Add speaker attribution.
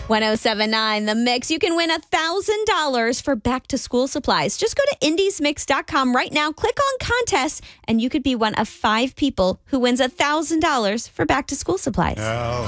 Speaker 1: 1079 The Mix. You can win $1,000 for back to school supplies. Just go to indiesmix.com right now, click on contests, and you could be one of 5 people who wins $1,000 for back to school supplies.
Speaker 2: Oh.